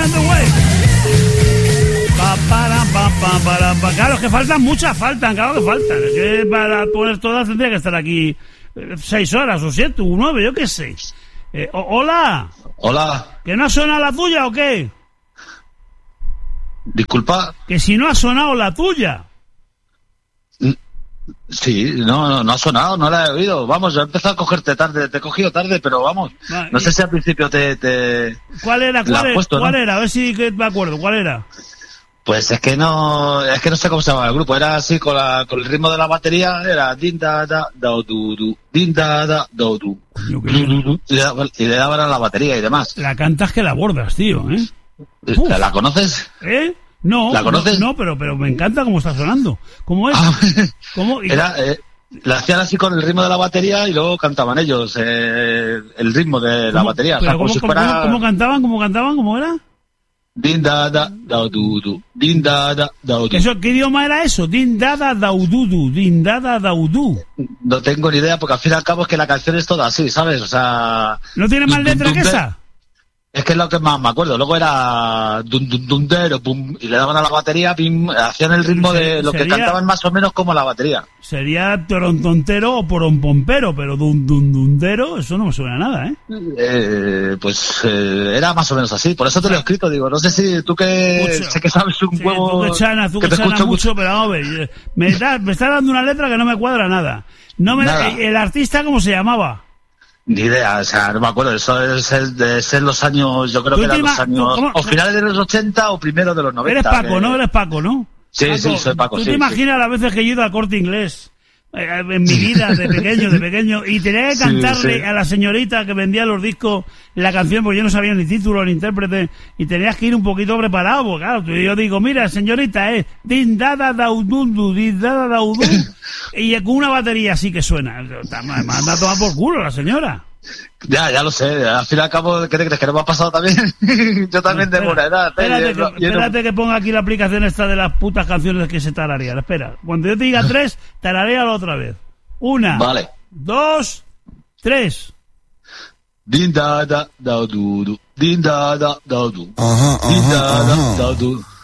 on the way. Claro, que faltan muchas, claro que faltan. Es que para poner todas tendría que estar aquí 6 horas o 7 o 9, yo qué sé. Hola. Hola. ¿Que no ha sonado la tuya o qué? Disculpa. Que si no ha sonado la tuya. Sí, no ha sonado, no la he oído. Vamos, yo he empezado a cogerte tarde, te he cogido tarde, pero vamos. No sé si al principio te ¿Cuál era? ¿Cuál era? A ver si me acuerdo, ¿cuál era? Pues es que no sé cómo se llama el grupo. Era así con el ritmo de la batería, era din da da da du du, din da da da du. Y le daban a la batería y demás. La cantas que la bordas, tío, ¿eh? ¿La conoces? No. ¿La conoces? No, pero me encanta cómo está sonando. ¿Cómo es? ¿Cómo? La hacían así con el ritmo de la batería y luego cantaban ellos el ritmo de la batería. Pero o sea, ¿cómo cantaban? ¿Cómo era? Din da da da du du, din da da da du. ¿Qué idioma era eso? Din da da da du, din da da da du. No tengo ni idea porque al fin y al cabo es que la canción es toda así, ¿sabes? O sea... ¿No tiene más letra que esa? Es que es lo que más me acuerdo. Luego era dun dun dun dero, pum, y le daban a la batería, pim, hacían el ritmo de lo que cantaban más o menos como la batería. Sería torontontero o porompompero, pero dun dun dundero, eso no me suena a nada, ¿eh? Pues era más o menos así. Por eso te lo he escrito, digo. No sé si tú que sé que sabes un huevo. Tú que chanas mucho, pero vamos a ver, me está dando una letra que no me cuadra nada. Nada. ¿El artista cómo se llamaba? Ni idea, o sea, no me acuerdo, eso de ser los años, yo creo que eran los años, o finales de los 80 o primero de los 90. Eres Paco, ¿no? Sí, Paco, sí, soy Paco, ¿tú sí. te imaginas las veces que he ido al Corte Inglés, en mi vida, de pequeño, y tenía que cantarle a la señorita que vendía los discos la canción, porque yo no sabía ni título ni intérprete, y tenías que ir un poquito preparado, porque claro, yo digo, mira, señorita, din dada daudundu, din dada daudu, y con una batería así que suena. Me anda a tomar por culo la señora. Ya lo sé, al fin y al cabo, ¿qué te crees? ¿Que no me ha pasado también? Yo también tengo una edad. Espérate que ponga aquí la aplicación esta de las putas canciones que se tararean. Espera, cuando yo te diga 3, tararealo otra vez. 1, vale. 2, 3. Din da da da du du, din da da da du, din da da da du.